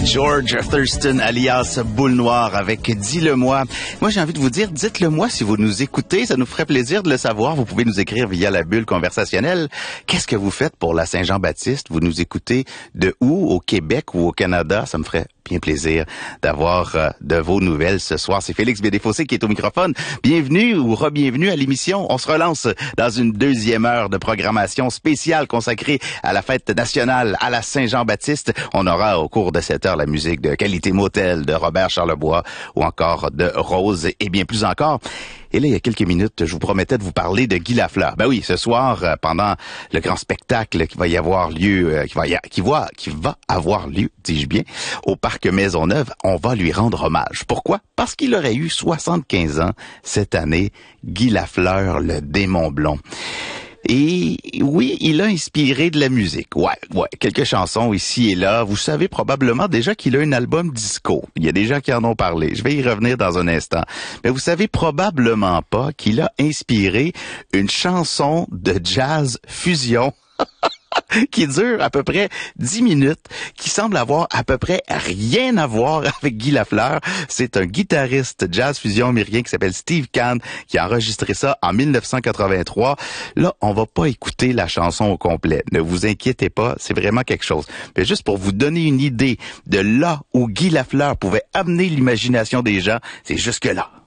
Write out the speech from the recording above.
George Thurston alias Boule Noire avec Dis-le-moi. Moi, j'ai envie de vous dire, dites-le-moi si vous nous écoutez. Ça nous ferait plaisir de le savoir. Vous pouvez nous écrire via la bulle conversationnelle. Qu'est-ce que vous faites pour la Saint-Jean-Baptiste? Vous nous écoutez de où? Au Québec ou au Canada? Ça me ferait bien plaisir d'avoir de vos nouvelles ce soir. C'est Félix Bédéfossé qui est au microphone. Bienvenue ou re-bienvenue à l'émission. On se relance dans une deuxième heure de programmation spéciale consacrée à la fête nationale à la Saint-Jean-Baptiste. On aura au cours de cette heure la musique de Qualité Motel de Robert Charlebois ou encore de Rose et bien plus encore. Et là, il y a quelques minutes, je vous promettais de vous parler de Guy Lafleur. Ben oui, ce soir, pendant le grand spectacle qui va y avoir lieu, qui va avoir lieu, dis-je bien, au Parc Maisonneuve, on va lui rendre hommage. Pourquoi? Parce qu'il aurait eu 75 ans cette année, Guy Lafleur, le démon blond. Et oui, il a inspiré de la musique. Ouais, quelques chansons ici et là. Vous savez probablement déjà qu'il a un album disco. Il y a des gens qui en ont parlé. Je vais y revenir dans un instant. Mais vous savez probablement pas qu'il a inspiré une chanson de jazz fusion qui dure à peu près 10 minutes, qui semble avoir à peu près rien à voir avec Guy Lafleur. C'est un guitariste jazz fusion américain qui s'appelle Steve Kahn qui a enregistré ça en 1983. Là, on va pas écouter la chanson au complet. Ne vous inquiétez pas, c'est vraiment quelque chose. Mais juste pour vous donner une idée de là où Guy Lafleur pouvait amener l'imagination des gens, c'est jusque là.